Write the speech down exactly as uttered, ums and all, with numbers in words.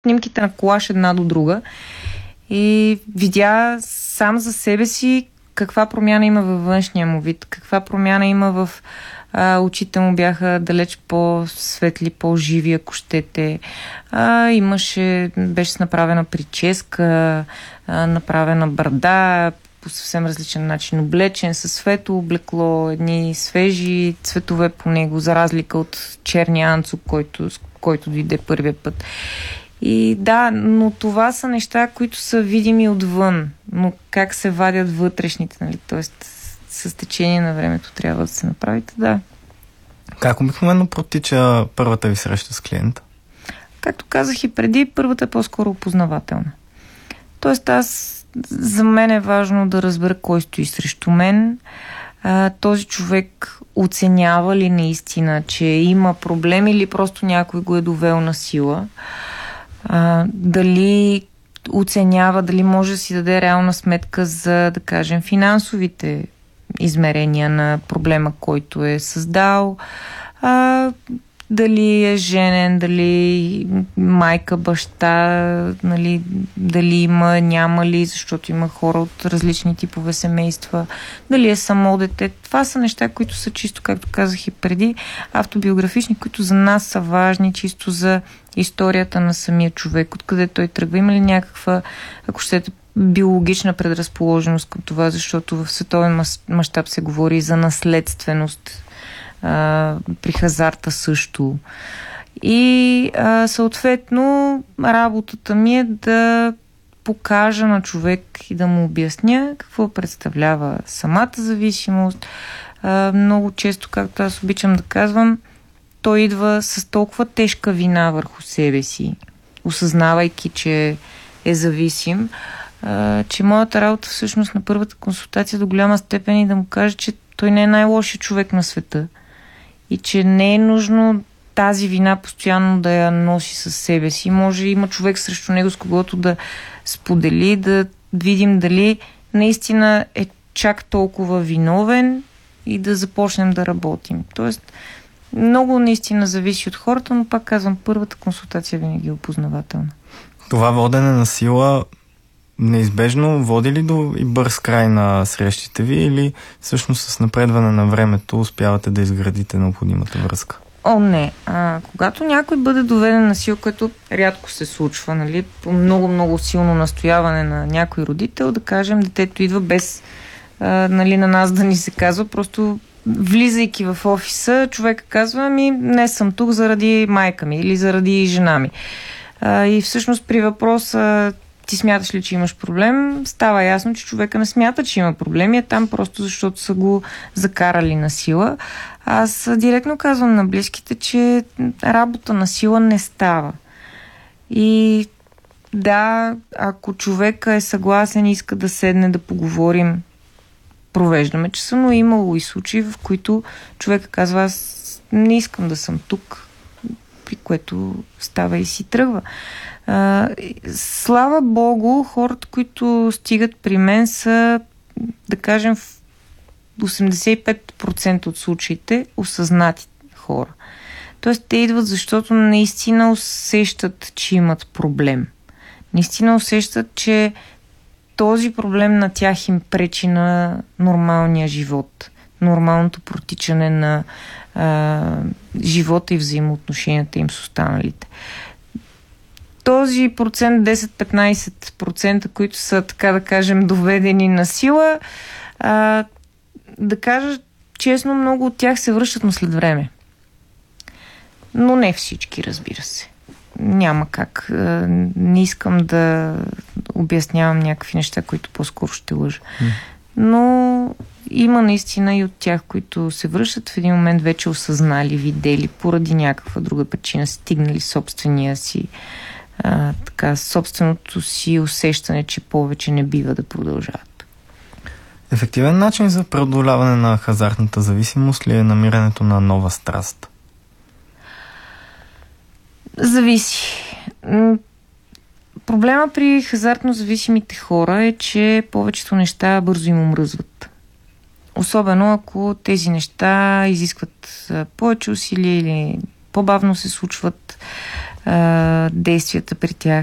снимките на колаж една до друга и видя сам за себе си каква промяна има във външния му вид, каква промяна има в а, очите му бяха далеч по-светли, по-живи, ако щете. А, имаше, беше направена прическа, а, направена брада, по съвсем различен начин облечен, със светло облекло, едни свежи цветове по него, за разлика от черния анцук, който, който дойде първия път. И да, но това са неща, които са видими отвън, но как се вадят вътрешните, нали? Тоест с течение на времето трябва да се направите, да. Как обикновено протича първата ви среща с клиента? Както казах и преди, първата е по-скоро опознавателна. Тоест аз, за мен е важно да разбера кой стои срещу мен. А, този човек оценява ли наистина, че има проблем или просто някой го е довел на сила. А, дали оценява, дали може да си даде реална сметка за, да кажем, финансовите измерения на проблема, който е създал. А, дали е женен, дали майка, баща, нали, дали има, няма ли, защото има хора от различни типове семейства, дали е само дете. Това са неща, които са чисто, както казах и преди, автобиографични, които за нас са важни, чисто за историята на самия човек, откъде той тръгва. Има ли някаква, ако щете, биологична предразположеност към това, защото в световен мащаб се говори за наследственост, а, при хазарта също. И а, съответно работата ми е да покажа на човек и да му обясня какво представлява самата зависимост. А, много често, както аз обичам да казвам, той идва с толкова тежка вина върху себе си, осъзнавайки, че е зависим, а, че моята работа всъщност на първата консултация до голяма степен и да му кажа, че той не е най-лошият човек на света и че не е нужно тази вина постоянно да я носи със себе си. Може има човек срещу него, с когото да сподели, да видим дали наистина е чак толкова виновен и да започнем да работим. Тоест, много наистина зависи от хората, но пак казвам, първата консултация винаги е опознавателна. Това водене на сила неизбежно води ли до и бърз край на срещите ви или всъщност с напредване на времето успявате да изградите необходимата връзка? О, не. А, когато някой бъде доведен на сила, което рядко се случва, нали, по много-много силно настояване на някой родител, да кажем, детето идва без а, нали, на нас да ни се казва, просто влизайки в офиса, човек казва, ами не съм тук заради майка ми или заради жена ми. А, и всъщност при въпроса ти смяташ ли, че имаш проблем, става ясно, че човека не смята, че има проблем и е там просто защото са го закарали на сила. Аз директно казвам на близките, че работа на сила не става. И да, ако човека е съгласен и иска да седне да поговорим, провеждаме часа, но имало и случаи, в които човека казва, аз не искам да съм тук, при което става и си тръгва. А, слава Богу, хората, които стигат при мен са, да кажем, в осемдесет и пет процента от случаите осъзнати хора. Тоест, те идват, защото наистина усещат, че имат проблем. Наистина усещат, че този проблем на тях им пречи на нормалния живот, нормалното протичане на а, живота и взаимоотношенията им с останалите. Този процент, десет-петнайсет процента, които са, така да кажем, доведени на сила, а, да кажа честно, много от тях се връщат, но след време. Но не всички, разбира се. Няма как. Не искам да обяснявам някакви неща, които по-скоро ще лъжа. Но има наистина и от тях, които се връщат в един момент вече осъзнали, видели, поради някаква друга причина, стигнали собствения си, а, така, собственото си усещане, че повече не бива да продължават. Ефективен начин за преодоляване на хазартната зависимост ли е намирането на нова страст? Зависи. Проблема при хазартно зависимите хора е, че повечето неща бързо им омръзват. Особено ако тези неща изискват повече усилия или по-бавно се случват. а, действията при тях.